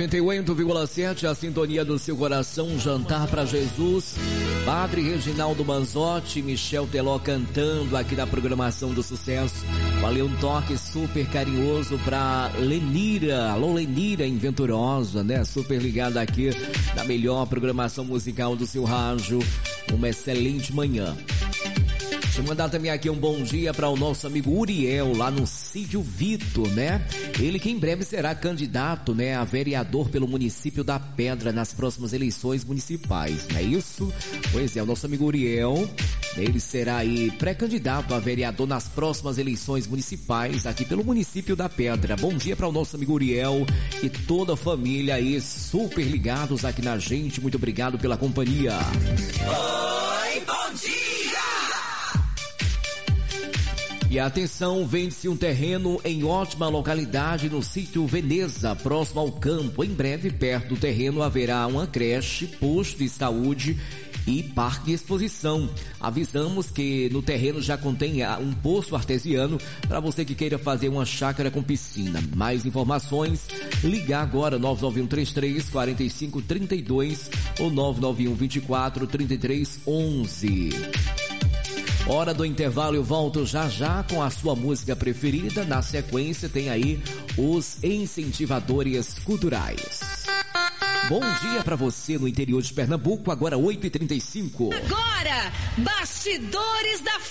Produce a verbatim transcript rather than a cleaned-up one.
noventa e oito vírgula sete, a sintonia do seu coração, Jantar para Jesus. Padre Reginaldo Manzotti, Michel Teló cantando aqui na programação do sucesso. Valeu, um toque super carinhoso pra Lenira. Alô, Lenira, em Venturosa, né? Super ligada aqui na melhor programação musical do seu rádio. Uma excelente manhã. Deixa eu mandar também aqui um bom dia para o nosso amigo Uriel, lá no Sítio Vito, né? Ele que em breve será candidato, né, a vereador pelo município da Pedra nas próximas eleições municipais, não é isso? Pois é, o nosso amigo Uriel, ele será aí pré-candidato a vereador nas próximas eleições municipais aqui pelo município da Pedra. Bom dia para o nosso amigo Uriel e toda a família aí super ligados aqui na gente. Muito obrigado pela companhia. Oi, bom dia! E atenção, vende-se um terreno em ótima localidade no sítio Veneza, próximo ao campo. Em breve, perto do terreno, haverá uma creche, posto de saúde e parque de exposição. Avisamos que no terreno já contém um poço artesiano para você que queira fazer uma chácara com piscina. Mais informações, ligar agora nove nove um três três quatro cinco três dois ou nove nove um dois quatro três três um um. Hora do intervalo, eu volto já já com a sua música preferida. Na sequência tem aí os incentivadores culturais. Bom dia pra você no interior de Pernambuco, agora oito e trinta e cinco. Agora, Bastidores da